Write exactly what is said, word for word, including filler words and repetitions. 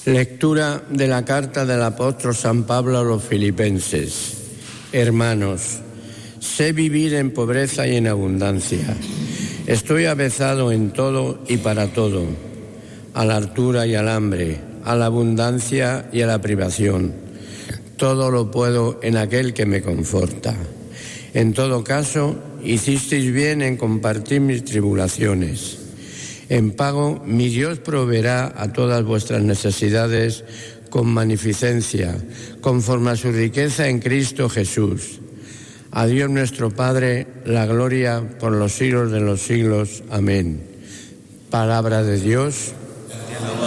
Lectura de la carta del apóstol San Pablo a los Filipenses. Hermanos, sé vivir en pobreza y en abundancia. Estoy avezado en todo y para todo, a la hartura y al hambre, a la abundancia y a la privación. Todo lo puedo en aquel que me conforta. En todo caso, hicisteis bien en compartir mis tribulaciones. En pago, mi Dios proveerá a todas vuestras necesidades con magnificencia, conforme a su riqueza en Cristo Jesús. A Dios nuestro Padre, la gloria por los siglos de los siglos. Amén. Palabra de Dios.